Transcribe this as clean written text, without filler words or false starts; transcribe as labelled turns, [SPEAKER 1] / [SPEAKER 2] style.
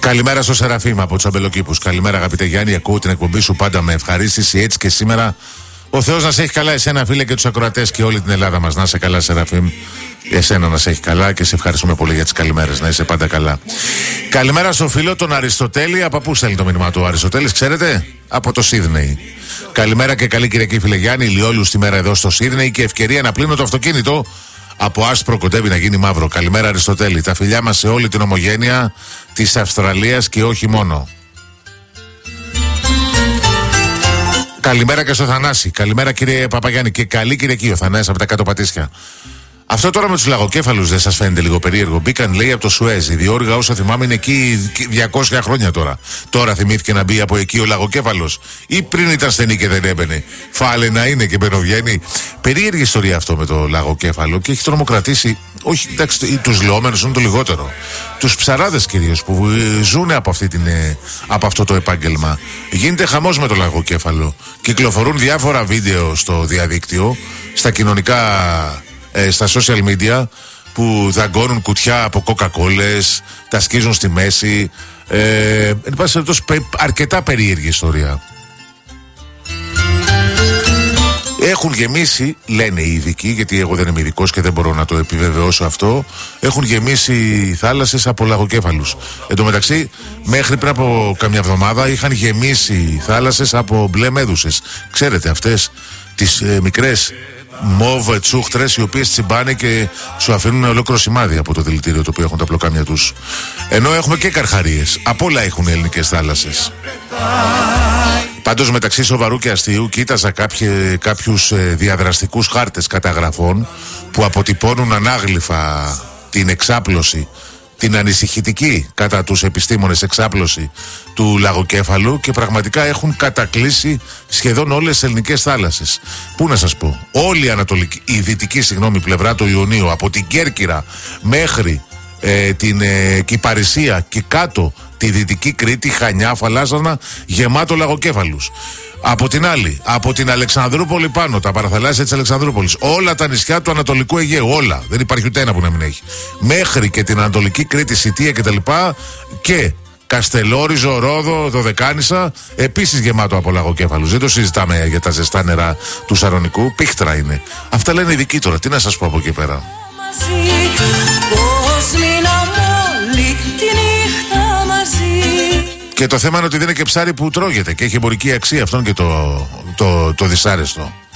[SPEAKER 1] Καλημέρα στο Σεραφείμ από Τσαμπελοκήπους. Καλημέρα, αγαπητέ Γιάννη. Ακούω την εκπομπή σου πάντα με ευχαρίστηση. Έτσι και σήμερα. Ο Θεός να σε έχει καλά, εσένα φίλε, και τους ακροατές και όλη την Ελλάδα μας. Να είσαι καλά, Σεραφείμ. Εσένα να σε έχει καλά και σε ευχαριστούμε πολύ για τις καλημέρες. Να είσαι πάντα καλά. Καλημέρα στο φίλο τον Αριστοτέλη. Από πού στέλνει το μήνυμα του Αριστοτέλης, ξέρετε? Από το Σίδνεϊ. Καλημέρα και καλή Κυριακή, φίλε Γιάννη. Ηλιόλου στη μέρα εδώ στο Σίδνεϊ και ευκαιρία να πλύνω το αυτοκίνητο. Από άσπρο κοντεύει να γίνει μαύρο. Καλημέρα, Αριστοτέλη. Τα φιλιά μας σε όλη την ομογένεια της Αυστραλίας και όχι μόνο. Καλημέρα και στο Θανάση. Καλημέρα, κύριε Παπαγιάννη. Και καλή Κυριακή, ο Θανάσης από τα κάτω Πατήσια. Αυτό τώρα με τους λαγοκέφαλους δεν σας φαίνεται λίγο περίεργο? Μπήκαν, λέει, από το Σουέζ. Η διόρυγα, όσο θυμάμαι, είναι εκεί 200 χρόνια τώρα. Τώρα θυμήθηκε να μπει από εκεί ο λαγοκέφαλος? Ή πριν ήταν στενή και δεν έμπαινε? Φάλε να είναι και μπαινοβγαίνει. Περίεργη ιστορία αυτό με το λαγοκέφαλο και έχει τρομοκρατήσει. Όχι, εντάξει, τους λεόμενους είναι το λιγότερο. Τους ψαράδες κυρίως που ζουν από αυτό το επάγγελμα. Γίνεται χαμός με το λαγοκέφαλο. Κυκλοφορούν διάφορα βίντεο στο διαδίκτυο, στα κοινωνικά, στα social media, που δαγκώνουν κουτιά από κοκακόλες, τα σκίζουν στη μέση. Εν πάση περιπτώσει, αρκετά περίεργη ιστορία. Έχουν γεμίσει, λένε οι ειδικοί, γιατί εγώ δεν είμαι ειδικός και δεν μπορώ να το επιβεβαιώσω αυτό, έχουν γεμίσει θάλασσες από λαγοκέφαλους. Εν τω μεταξύ, μέχρι πριν από καμιά εβδομάδα είχαν γεμίσει θάλασσες από μπλε μέδουσες. Ξέρετε, αυτές τις μικρές μόβ τσούχτρες, οι οποίες τσιμπάνε και σου αφήνουν ολόκληρο σημάδι από το δηλητήριο το οποίο έχουν τα πλοκάμια τους. Ενώ έχουμε και καρχαρίες. Από όλα έχουν ελληνικές θάλασσες. Πάντως, μεταξύ σοβαρού και αστείου, κοίταζα κάποιους διαδραστικούς χάρτες καταγραφών που αποτυπώνουν ανάγλυφα την εξάπλωση, την ανησυχητική κατά τους επιστήμονες εξάπλωση του λαγοκέφαλου, και πραγματικά έχουν κατακλείσει σχεδόν όλες τις ελληνικές θάλασσες. Πού να σας πω, όλη η δυτική πλευρά του Ιωνίου, από την Κέρκυρα μέχρι την Κυπαρισία και κάτω τη Δυτική Κρήτη, Χανιά, Φαλάσσανα, γεμάτο λαγοκέφαλους. Από την άλλη, από την Αλεξανδρούπολη πάνω, τα παραθαλάσσια της Αλεξανδρούπολης, όλα τα νησιά του Ανατολικού Αιγαίου, όλα, δεν υπάρχει ούτε ένα που να μην έχει, μέχρι και την Ανατολική Κρήτη, Σιτία κτλ. Και Καστελόριζο, Ρόδο, Δωδεκάνησα, επίσης γεμάτο από λαγοκέφαλους. Δεν το συζητάμε για τα ζεστά νερά του Σαρονικού, πίχτρα είναι. Αυτά λένε οι ειδικοί τώρα, τι να σας πω από εκεί πέρα. Και το θέμα είναι ότι δεν είναι και ψάρι που τρώγεται και έχει εμπορική αξία, αυτό είναι και το δυσάρεστο.